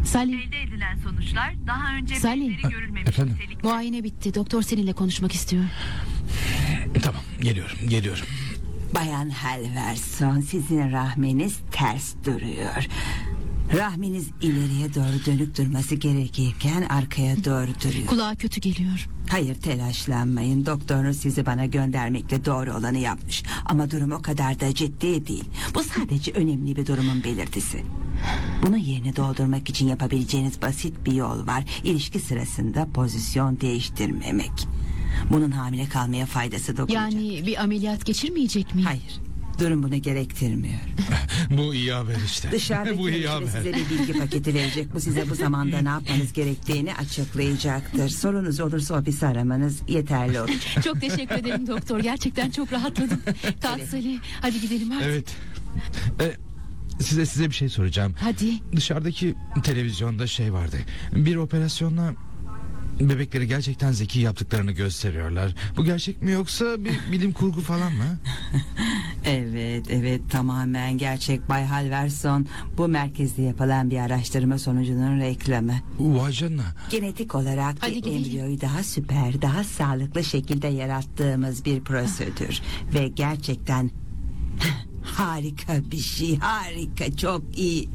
Salih, Elde edilen sonuçlar daha önce Salih. benzeri görülmemiş Efendim? nitelikte. muayene bitti. Doktor seninle konuşmak istiyor. Tamam, geliyorum. Bayan Halverson, sizin rahminiz ters duruyor. Rahminiz ileriye doğru dönük durması gerekirken arkaya doğru duruyor. Kulağa kötü geliyor. Hayır, telaşlanmayın. Doktorunuz sizi bana göndermekle doğru olanı yapmış. Ama durum o kadar da ciddi değil. Bu sadece önemli bir durumun belirtisi. Bunun yerini doldurmak için yapabileceğiniz basit bir yol var. İlişki sırasında pozisyon değiştirmemek. Bunun hamile kalmaya faydası dokunacak. Yani bir ameliyat geçirmeyecek miyim? Hayır, durum bunu gerektirmiyor. Bu iyi haber işte. Dışarıdaki Bu iyi hemşire haber. size bir bilgi paketi verecek. Bu size bu zamanda ne yapmanız gerektiğini açıklayacaktır. Sorunuz olursa ofisi aramanız yeterli olur. Çok teşekkür ederim doktor. Gerçekten çok rahatladım. Kalk Salih. Hadi gidelim hadi. Evet. Size bir şey soracağım. Hadi. Dışarıdaki televizyonda şey vardı. Bir operasyonla bebekleri gerçekten zeki yaptıklarını gösteriyorlar. Bu gerçek mi yoksa bir bilim kurgu falan mı? Evet, tamamen gerçek Bay Halverson. Bu merkezde yapılan bir araştırma sonucunun reklamı. Vay canına. Genetik olarak Hadi bir gidelim. embriyoyu daha süper, daha sağlıklı şekilde yarattığımız bir prosedür. Ve gerçekten harika bir şey, harika, çok iyi.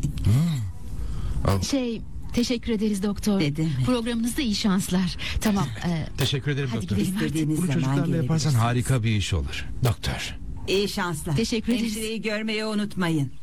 Teşekkür ederiz doktor. Ne demek? Programınızda iyi şanslar. Tamam. Teşekkür ederim Hadi doktor. gidelim artık. İstediğiniz Bunu zaman çocuklarla yaparsan gelebilirsiniz. harika bir iş olur. Doktor. İyi şanslar. Teşekkür ederiz. Hemşireyi görmeyi unutmayın.